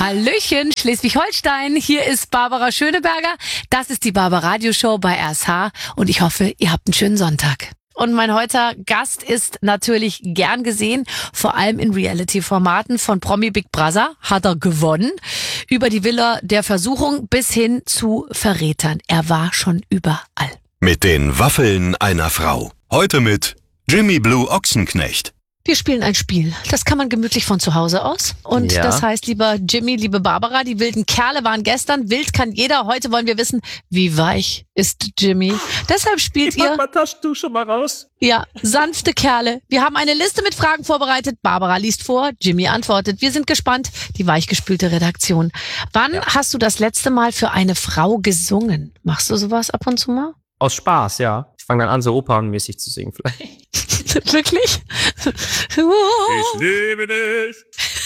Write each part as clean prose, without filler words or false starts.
Hallöchen, Schleswig-Holstein. Hier ist Barbara Schöneberger. Das ist die Barbaradio-Show bei RSH und ich hoffe, ihr habt einen schönen Sonntag. Und mein heutiger Gast ist natürlich gern gesehen, vor allem in Reality-Formaten von Promi Big Brother hat er gewonnen. Über die Villa der Versuchung bis hin zu Verrätern. Er war schon überall. Mit den Waffeln einer Frau. Heute mit Jimmy Blue Ochsenknecht. Wir spielen ein Spiel. Das kann man gemütlich von zu Hause aus. Und das heißt, lieber Jimmy, liebe Barbara, die wilden Kerle waren gestern. Wild kann jeder. Heute wollen wir wissen, wie weich ist Jimmy. Deshalb spielt ihr... Pack mal Taschentuch mal raus. Ja, sanfte Kerle. Wir haben eine Liste mit Fragen vorbereitet. Barbara liest vor, Jimmy antwortet. Wir sind gespannt. Die weichgespülte Redaktion. Wann hast du das letzte Mal für eine Frau gesungen? Machst du sowas ab und zu mal? Aus Spaß, ja. Ich fange dann an, so opernmäßig zu singen vielleicht. Wirklich? Ich liebe dich.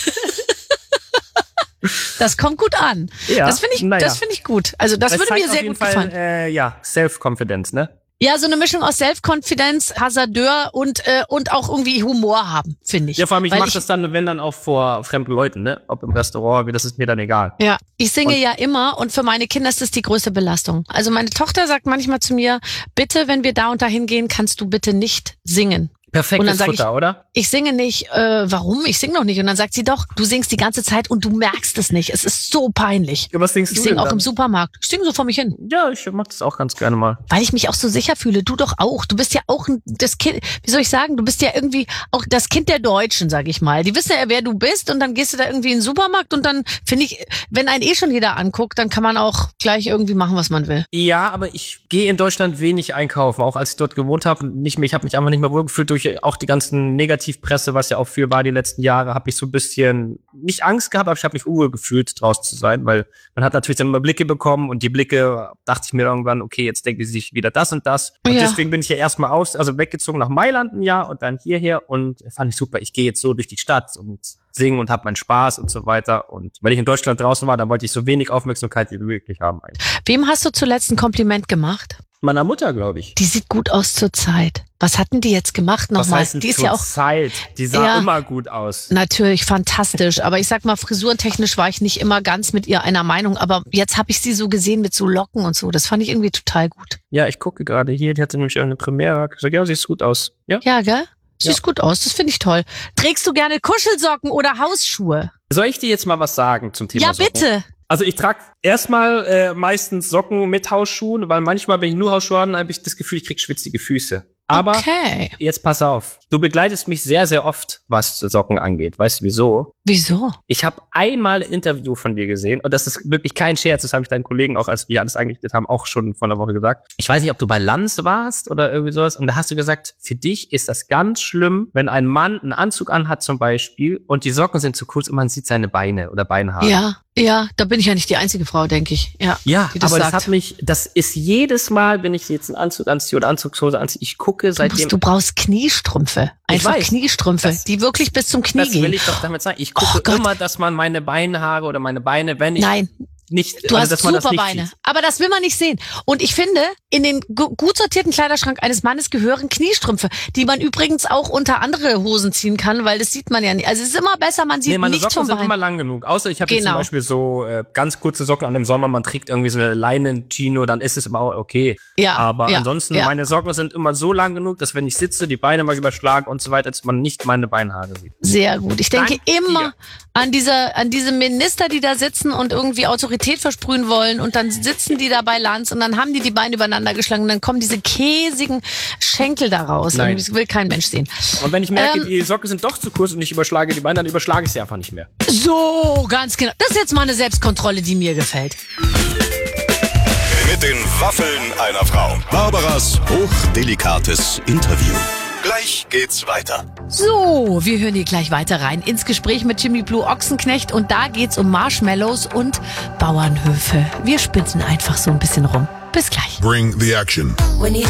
Das kommt gut an. Ja, das finde ich gut. Also das würde mir sehr gut gefallen. Self-Confidence, ne? Ja, so eine Mischung aus Self-Confidence, Hasardeur und auch irgendwie Humor haben, finde ich. Ja, vor allem, ich mache das dann, wenn dann auch vor fremden Leuten, ne? Ob im Restaurant, das ist mir dann egal. Ja, ich singe ja immer und für meine Kinder ist das die größte Belastung. Also meine Tochter sagt manchmal zu mir, bitte, wenn wir da und dahin gehen, kannst du bitte nicht singen. Perfektes Futter, oder? Ich singe nicht, warum? Ich singe noch nicht. Und dann sagt sie doch, du singst die ganze Zeit und du merkst es nicht. Es ist so peinlich. Ja, was singst du Ich singe denn auch dann? im Supermarkt. Ich singe so vor mich hin. Ja, ich mach das auch ganz gerne mal. Weil ich mich auch so sicher fühle. Du doch auch. Du bist ja auch das Kind, wie soll ich sagen? Du bist ja irgendwie auch das Kind der Deutschen, sag ich mal. Die wissen ja, wer du bist und dann gehst du da irgendwie in den Supermarkt und dann finde ich, wenn einen schon jeder anguckt, dann kann man auch gleich irgendwie machen, was man will. Ja, aber ich gehe in Deutschland wenig einkaufen, auch als ich dort gewohnt habe. Ich habe mich einfach nicht mehr wohlgefühlt durch auch die ganzen Negativpresse, was ja auch viel war die letzten Jahre, habe ich so ein bisschen, nicht Angst gehabt, aber ich habe mich unwohl gefühlt, draußen zu sein, weil man hat natürlich dann immer Blicke bekommen und die Blicke, dachte ich mir irgendwann, okay, jetzt denken sie sich wieder das und das. Und deswegen bin ich ja erstmal weggezogen nach Mailand ein Jahr und dann hierher und fand ich super, ich gehe jetzt so durch die Stadt und singen und habe meinen Spaß und so weiter. Und wenn ich in Deutschland draußen war, dann wollte ich so wenig Aufmerksamkeit wie möglich haben eigentlich. Wem hast du zuletzt ein Kompliment gemacht? Meiner Mutter, glaube ich. Die sieht gut aus zur Zeit. Was hatten die jetzt gemacht nochmal? Was heißt denn Die ist ja auch Zeit? Die sah immer gut aus. Natürlich, fantastisch. Aber ich sag mal, frisurentechnisch war ich nicht immer ganz mit ihr einer Meinung. Aber jetzt habe ich sie so gesehen mit so Locken und so. Das fand ich irgendwie total gut. Ja, ich gucke gerade hier. Die hatte nämlich eine Premiere. Ich sag, ja, sieht gut aus. Ja, gell? Siehst gut aus, das finde ich toll. Trägst du gerne Kuschelsocken oder Hausschuhe? Soll ich dir jetzt mal was sagen zum Thema Socken? Ja, bitte. Also ich trage erstmal meistens Socken mit Hausschuhen, weil manchmal, wenn ich nur Hausschuhe habe, habe ich das Gefühl, ich krieg schwitzige Füße. Aber jetzt pass auf, du begleitest mich sehr, sehr oft, was Socken angeht. Weißt du wieso? Wieso? Ich habe einmal ein Interview von dir gesehen und das ist wirklich kein Scherz, das habe ich deinen Kollegen auch, als wir alles eingerichtet haben, auch schon vor einer Woche gesagt. Ich weiß nicht, ob du bei Lanz warst oder irgendwie sowas und da hast du gesagt, für dich ist das ganz schlimm, wenn ein Mann einen Anzug anhat zum Beispiel und die Socken sind zu kurz und man sieht seine Beine oder Beinhaare. Ja, da bin ich ja nicht die einzige Frau, denke ich. Ja, die das aber sagt. Das ist jedes Mal, wenn ich jetzt einen Anzug anziehe oder Anzugshose anziehe, ich gucke seitdem. Du brauchst Kniestrümpfe. Einfach Kniestrümpfe, die wirklich bis zum Knie gehen. Das will ich doch damit sagen. Ich gucke immer, dass man meine Beinhaare oder meine Beine, wenn ich... Nein. Nicht, du also, hast super Beine, aber das will man nicht sehen. Und ich finde, in den gut sortierten Kleiderschrank eines Mannes gehören Kniestrümpfe, die man übrigens auch unter andere Hosen ziehen kann, weil das sieht man ja nicht. Also es ist immer besser, man sieht meine nichts Socken vom Bein. sind immer lang genug. Außer ich habe jetzt zum Beispiel so ganz kurze Socken an dem Sommer, man trägt irgendwie so eine Leinen-Chino, dann ist es immer auch okay. Aber ansonsten, meine Socken sind immer so lang genug, dass wenn ich sitze, die Beine mal überschlagen und so weiter, dass man nicht meine Beinhaare sieht. Sehr gut. Ich denke immer an diese Minister, die da sitzen und irgendwie Autorität versprühen wollen und dann sitzen die da bei Lanz und dann haben die Beine übereinander geschlagen und dann kommen diese käsigen Schenkel da raus. Das will kein Mensch sehen. Und wenn ich merke, die Socken sind doch zu kurz und ich überschlage die Beine, dann überschlage ich sie einfach nicht mehr. So, ganz genau. Das ist jetzt mal eine Selbstkontrolle, die mir gefällt. Mit den Waffeln einer Frau. Barbaras hochdelikates Interview. Gleich geht's weiter. So, wir hören hier gleich weiter rein ins Gespräch mit Jimmy Blue Ochsenknecht und da geht's um Marshmallows und Bauernhöfe. Wir spinnen einfach so ein bisschen rum. Bis gleich. Bring the action.